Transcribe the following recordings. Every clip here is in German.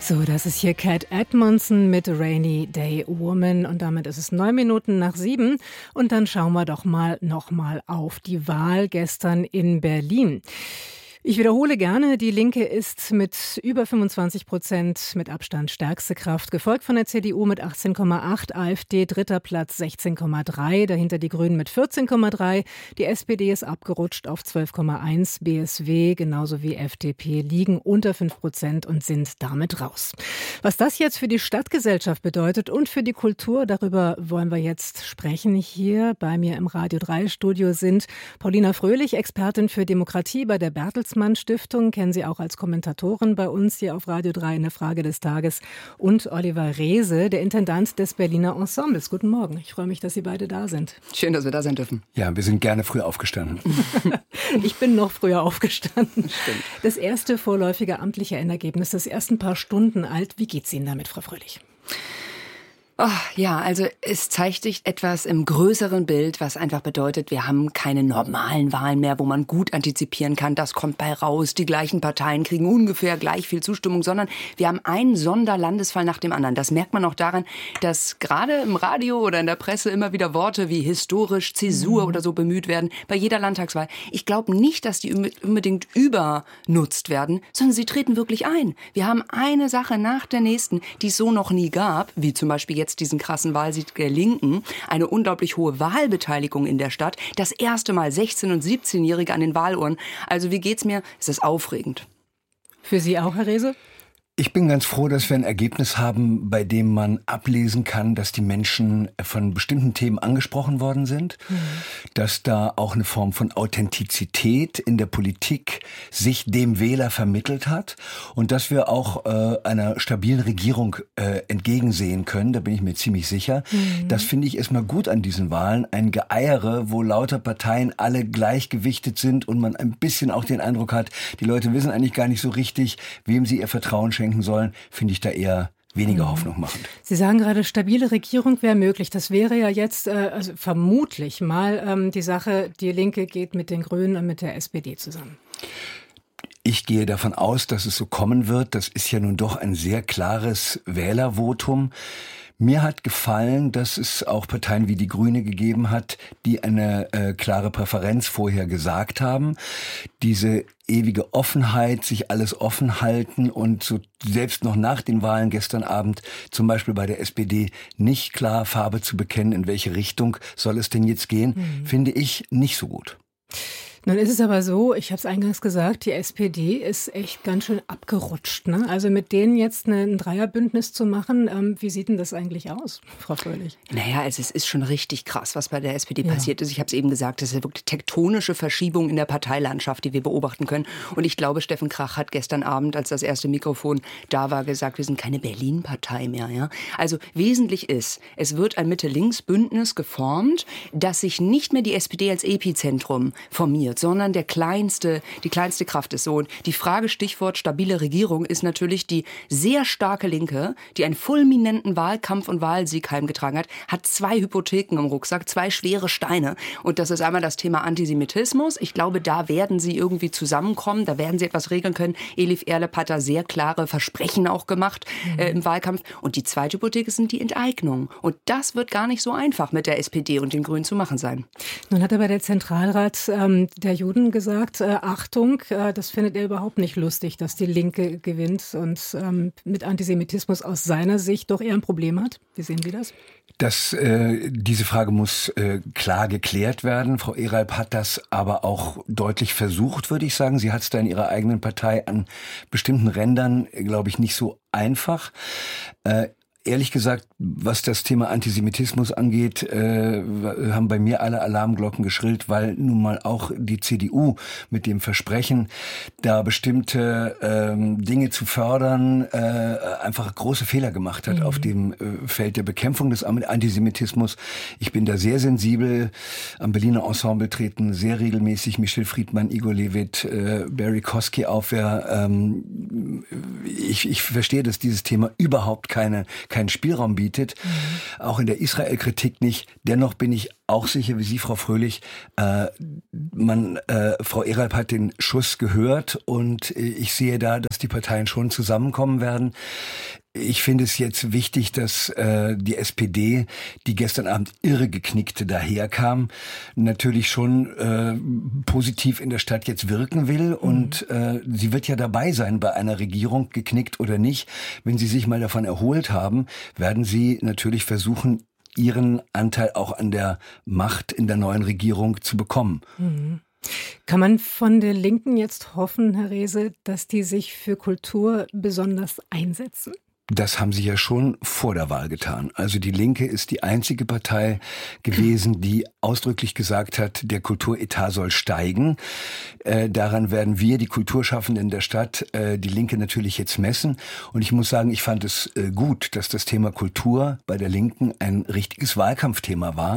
So, das ist hier Cat Edmondson mit Rainy Day Woman und damit ist es 7:09 und dann schauen wir doch nochmal auf die Wahl gestern in Berlin. Ich wiederhole gerne, die Linke ist mit über 25% mit Abstand stärkste Kraft, gefolgt von der CDU mit 18,8, AfD dritter Platz 16,3, dahinter die Grünen mit 14,3, die SPD ist abgerutscht auf 12,1, BSW genauso wie FDP liegen unter 5% und sind damit raus. Was das jetzt für die Stadtgesellschaft bedeutet und für die Kultur, darüber wollen wir jetzt sprechen. Hier bei mir im Radio 3 Studio sind Paulina Fröhlich, Expertin für Demokratie bei der Bertelsmann Stiftung, kennen Sie auch als Kommentatorin bei uns hier auf Radio 3 in der Frage des Tages, und Oliver Reese, der Intendant des Berliner Ensembles. Guten Morgen, ich freue mich, dass Sie beide da sind. Schön, dass wir da sein dürfen. Ja, wir sind gerne früh aufgestanden. Ich bin noch früher aufgestanden. Stimmt. Das erste vorläufige amtliche Endergebnis, das erst ein paar Stunden alt. Wie geht's Ihnen damit, Frau Fröhlich? Oh, ja, also es zeigt sich etwas im größeren Bild, was einfach bedeutet, wir haben keine normalen Wahlen mehr, wo man gut antizipieren kann, das kommt bei raus, die gleichen Parteien kriegen ungefähr gleich viel Zustimmung, sondern wir haben einen Sonderlandesfall nach dem anderen. Das merkt man auch daran, dass gerade im Radio oder in der Presse immer wieder Worte wie historisch, Zäsur oder so bemüht werden, bei jeder Landtagswahl. Ich glaube nicht, dass die unbedingt übernutzt werden, sondern sie treten wirklich ein. Wir haben eine Sache nach der nächsten, die es so noch nie gab, wie zum Beispiel jetzt diesen krassen Wahlsieg der Linken, eine unglaublich hohe Wahlbeteiligung in der Stadt, das erste Mal 16- und 17-Jährige an den Wahlurnen. Also wie geht's mir? Es ist aufregend. Für Sie auch, Herr Reese? Ich bin ganz froh, dass wir ein Ergebnis haben, bei dem man ablesen kann, dass die Menschen von bestimmten Themen angesprochen worden sind, dass da auch eine Form von Authentizität in der Politik sich dem Wähler vermittelt hat und dass wir auch einer stabilen Regierung entgegensehen können, da bin ich mir ziemlich sicher. Das finde ich erstmal gut an diesen Wahlen, ein Geeiere, wo lauter Parteien alle gleichgewichtet sind und man ein bisschen auch den Eindruck hat, die Leute wissen eigentlich gar nicht so richtig, wem sie ihr Vertrauen schenken sollen, finde ich da eher weniger Hoffnung machend. Sie sagen gerade, stabile Regierung wäre möglich. Das wäre ja jetzt also vermutlich mal die Sache, die Linke geht mit den Grünen und mit der SPD zusammen. Ich gehe davon aus, dass es so kommen wird. Das ist ja nun doch ein sehr klares Wählervotum. Mir hat gefallen, dass es auch Parteien wie die Grüne gegeben hat, die eine klare Präferenz vorher gesagt haben. Diese ewige Offenheit, sich alles offen halten und so selbst noch nach den Wahlen gestern Abend zum Beispiel bei der SPD nicht klar Farbe zu bekennen, in welche Richtung soll es denn jetzt gehen, finde ich nicht so gut. Nun ist es aber so, ich habe es eingangs gesagt, die SPD ist echt ganz schön abgerutscht, ne? Also mit denen jetzt ein Dreierbündnis zu machen, wie sieht denn das eigentlich aus, Frau Fröhlich? Naja, also es ist schon richtig krass, was bei der SPD passiert ist. Ich habe es eben gesagt, es ist wirklich tektonische Verschiebung in der Parteilandschaft, die wir beobachten können. Und ich glaube, Steffen Krach hat gestern Abend, als das erste Mikrofon da war, gesagt, wir sind keine Berlin-Partei mehr. Ja? Also wesentlich ist, es wird ein Mitte-Links-Bündnis geformt, das sich nicht mehr die SPD als Epizentrum formiert, sondern die kleinste Kraft ist so. Und die Frage, Stichwort stabile Regierung, ist natürlich die sehr starke Linke, die einen fulminanten Wahlkampf und Wahlsieg heimgetragen hat 2 Hypotheken im Rucksack, 2 schwere Steine. Und das ist einmal das Thema Antisemitismus. Ich glaube, da werden sie irgendwie zusammenkommen, da werden sie etwas regeln können. Elif Erlep hat da sehr klare Versprechen auch gemacht im Wahlkampf. Und die zweite Hypothek sind die Enteignungen. Und das wird gar nicht so einfach mit der SPD und den Grünen zu machen sein. Nun hat aber der Zentralrat der Juden gesagt, Achtung, das findet er überhaupt nicht lustig, dass die Linke gewinnt und mit Antisemitismus aus seiner Sicht doch eher ein Problem hat. Wie sehen Sie das? Diese Frage muss klar geklärt werden. Frau Erlep hat das aber auch deutlich versucht, würde ich sagen. Sie hat es da in ihrer eigenen Partei an bestimmten Rändern, glaube ich, nicht so einfach. Ehrlich gesagt, was das Thema Antisemitismus angeht, haben bei mir alle Alarmglocken geschrillt, weil nun mal auch die CDU mit dem Versprechen, da bestimmte Dinge zu fördern, einfach große Fehler gemacht hat auf dem Feld der Bekämpfung des Antisemitismus. Ich bin da sehr sensibel. Am Berliner Ensemble treten sehr regelmäßig Michel Friedmann, Igor Levit, Barry Kosky auf. Ich verstehe, dass dieses Thema überhaupt keine keinen Spielraum bietet, auch in der Israel-Kritik nicht. Dennoch bin ich auch sicher, wie Sie, Frau Fröhlich, Frau Eralp hat den Schuss gehört und ich sehe da, dass die Parteien schon zusammenkommen werden. Ich finde es jetzt wichtig, dass die SPD, die gestern Abend irregeknickt daherkam, natürlich schon positiv in der Stadt jetzt wirken will. Und sie wird ja dabei sein bei einer Regierung, geknickt oder nicht. Wenn sie sich mal davon erholt haben, werden sie natürlich versuchen, ihren Anteil auch an der Macht in der neuen Regierung zu bekommen. Kann man von der Linken jetzt hoffen, Herr Rehse, dass die sich für Kultur besonders einsetzen? Das haben sie ja schon vor der Wahl getan. Also die Linke ist die einzige Partei gewesen, die ausdrücklich gesagt hat, der Kulturetat soll steigen. Daran werden wir, die Kulturschaffenden der Stadt, die Linke natürlich jetzt messen. Und ich muss sagen, ich fand es gut, dass das Thema Kultur bei der Linken ein richtiges Wahlkampfthema war.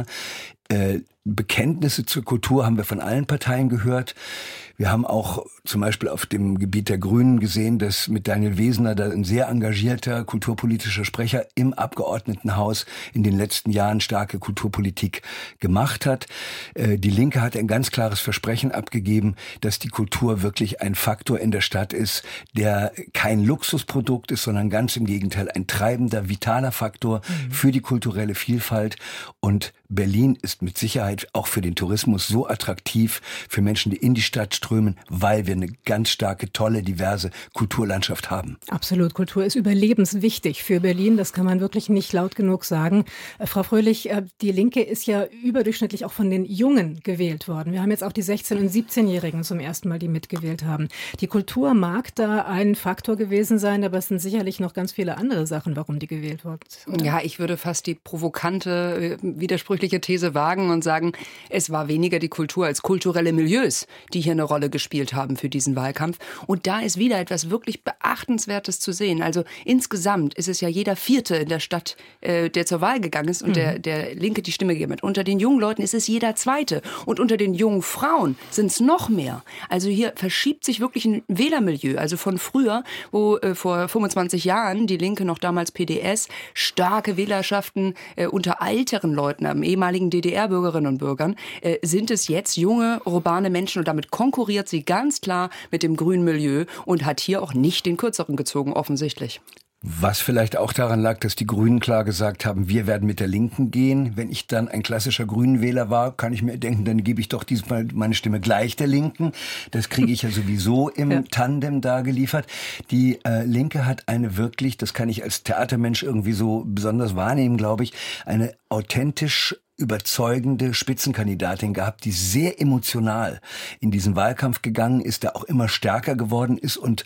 Bekenntnisse zur Kultur haben wir von allen Parteien gehört. Wir haben auch zum Beispiel auf dem Gebiet der Grünen gesehen, dass mit Daniel Wesener, da ein sehr engagierter kulturpolitischer Sprecher im Abgeordnetenhaus in den letzten Jahren starke Kulturpolitik gemacht hat. Die Linke hat ein ganz klares Versprechen abgegeben, dass die Kultur wirklich ein Faktor in der Stadt ist, der kein Luxusprodukt ist, sondern ganz im Gegenteil ein treibender, vitaler Faktor für die kulturelle Vielfalt. Und Berlin ist mit Sicherheit auch für den Tourismus so attraktiv für Menschen, die in die Stadt strömen, weil wir eine ganz starke, tolle, diverse Kulturlandschaft haben. Absolut, Kultur ist überlebenswichtig für Berlin. Das kann man wirklich nicht laut genug sagen. Frau Fröhlich, die Linke ist ja überdurchschnittlich auch von den Jungen gewählt worden. Wir haben jetzt auch die 16- und 17-Jährigen zum ersten Mal, die mitgewählt haben. Die Kultur mag da ein Faktor gewesen sein, aber es sind sicherlich noch ganz viele andere Sachen, warum die gewählt worden sind. Ja, ich würde fast die provokante, widersprüchliche These wagen und sagen, es war weniger die Kultur als kulturelle Milieus, die hier eine Rolle gespielt haben für diesen Wahlkampf. Und da ist wieder etwas wirklich Beachtenswertes zu sehen. Also insgesamt ist es ja jeder Vierte in der Stadt, der zur Wahl gegangen ist und der Linke die Stimme gegeben hat. Unter den jungen Leuten ist es jeder Zweite. Und unter den jungen Frauen sind es noch mehr. Also hier verschiebt sich wirklich ein Wählermilieu. Also von früher, wo vor 25 Jahren die Linke, noch damals PDS, starke Wählerschaften unter älteren Leuten, ehemaligen DDR-Bürgerinnen und Bürgern, sind es jetzt junge, urbane Menschen und damit konkurriert sie ganz klar mit dem grünen Milieu und hat hier auch nicht den Kürzeren gezogen, offensichtlich. Was vielleicht auch daran lag, dass die Grünen klar gesagt haben, wir werden mit der Linken gehen. Wenn ich dann ein klassischer Grünenwähler war, kann ich mir denken, dann gebe ich doch diesmal meine Stimme gleich der Linken. Das kriege ich ja sowieso im Tandem da geliefert. Die Linke hat eine wirklich, das kann ich als Theatermensch irgendwie so besonders wahrnehmen, glaube ich, eine authentisch überzeugende Spitzenkandidatin gehabt, die sehr emotional in diesen Wahlkampf gegangen ist, der auch immer stärker geworden ist und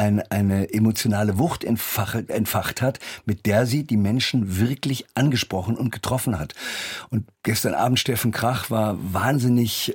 eine emotionale Wucht entfacht hat, mit der sie die Menschen wirklich angesprochen und getroffen hat. Und gestern Abend Steffen Krach war wahnsinnig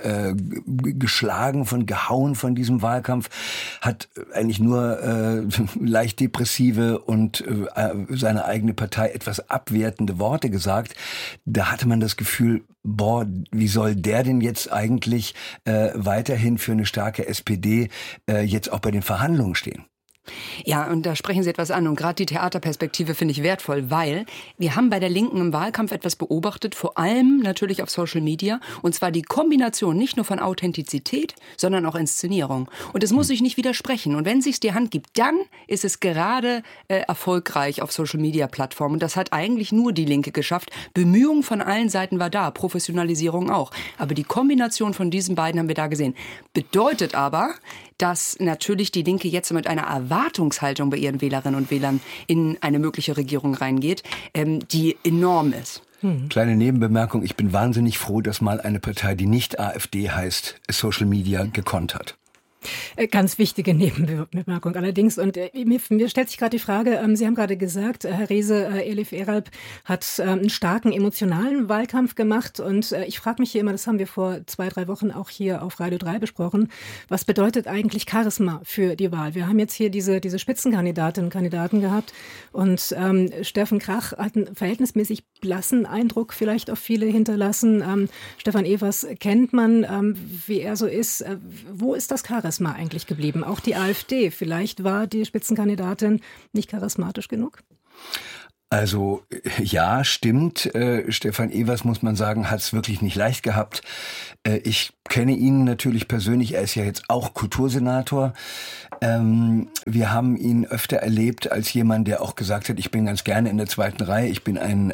geschlagen, gehauen von diesem Wahlkampf, hat eigentlich nur leicht depressive und seine eigene Partei etwas abwertende Worte gesagt. Da hatte man das Gefühl, wie soll der denn jetzt eigentlich weiterhin für eine starke SPD jetzt auch bei den Verhandlungen stehen? Ja, und da sprechen Sie etwas an. Und gerade die Theaterperspektive finde ich wertvoll, weil wir haben bei der Linken im Wahlkampf etwas beobachtet, vor allem natürlich auf Social Media. Und zwar die Kombination nicht nur von Authentizität, sondern auch Inszenierung. Und es muss sich nicht widersprechen. Und wenn es sich die Hand gibt, dann ist es gerade erfolgreich auf Social Media Plattformen. Und das hat eigentlich nur die Linke geschafft. Bemühungen von allen Seiten war da, Professionalisierung auch. Aber die Kombination von diesen beiden haben wir da gesehen. Bedeutet aber, dass natürlich die Linke jetzt mit einer Erwartungshaltung bei ihren Wählerinnen und Wählern in eine mögliche Regierung reingeht, die enorm ist. Kleine Nebenbemerkung, ich bin wahnsinnig froh, dass mal eine Partei, die nicht AfD heißt, Social Media gekonnt hat. Ganz wichtige Nebenbemerkung allerdings. Und mir stellt sich gerade die Frage, Sie haben gerade gesagt, Herr Rehse, Elif Eralp hat einen starken emotionalen Wahlkampf gemacht. Und ich frage mich hier immer, das haben wir vor 2-3 Wochen auch hier auf Radio 3 besprochen, was bedeutet eigentlich Charisma für die Wahl? Wir haben jetzt hier diese Spitzenkandidatinnen und Kandidaten gehabt. Und Steffen Krach hat einen verhältnismäßig blassen Eindruck vielleicht auf viele hinterlassen. Stefan Evers kennt man, wie er so ist. Wo ist das Charisma eigentlich geblieben? Auch die AfD, vielleicht war die Spitzenkandidatin nicht charismatisch genug? Also ja, stimmt. Stefan Evers, muss man sagen, hat es wirklich nicht leicht gehabt. Ich kenne ihn natürlich persönlich. Er ist ja jetzt auch Kultursenator. Wir haben ihn öfter erlebt als jemand, der auch gesagt hat, ich bin ganz gerne in der zweiten Reihe. Ich bin ein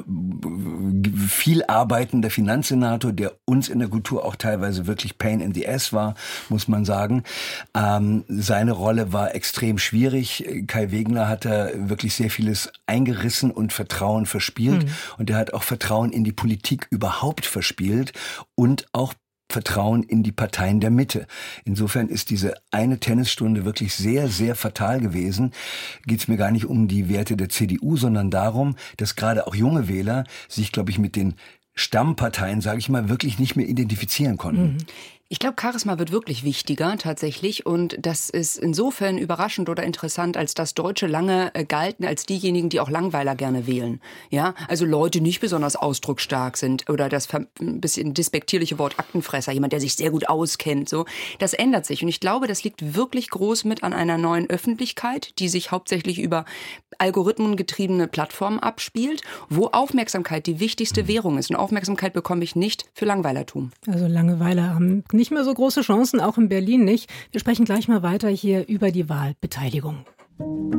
viel arbeitender Finanzsenator, der uns in der Kultur auch teilweise wirklich Pain in the Ass war, muss man sagen. Seine Rolle war extrem schwierig. Kai Wegner hat da wirklich sehr vieles eingerissen und Vertrauen verspielt. Und er hat auch Vertrauen in die Politik überhaupt verspielt und auch Vertrauen in die Parteien der Mitte. Insofern ist diese eine Tennisstunde wirklich sehr, sehr fatal gewesen. Geht es mir gar nicht um die Werte der CDU, sondern darum, dass gerade auch junge Wähler sich, glaube ich, mit den Stammparteien, sage ich mal, wirklich nicht mehr identifizieren konnten. Ich glaube, Charisma wird wirklich wichtiger tatsächlich und das ist insofern überraschend oder interessant, als dass Deutsche lange galten als diejenigen, die auch Langweiler gerne wählen. Ja, also Leute, die nicht besonders ausdrucksstark sind oder das ein bisschen despektierliche Wort Aktenfresser, jemand, der sich sehr gut auskennt, so. Das ändert sich und ich glaube, das liegt wirklich groß mit an einer neuen Öffentlichkeit, die sich hauptsächlich über algorithmengetriebene Plattformen abspielt, wo Aufmerksamkeit die wichtigste Währung ist und Aufmerksamkeit bekomme ich nicht für Langweilertum. Also Langweiler haben nicht mehr so große Chancen, auch in Berlin nicht. Wir sprechen gleich mal weiter hier über die Wahlbeteiligung.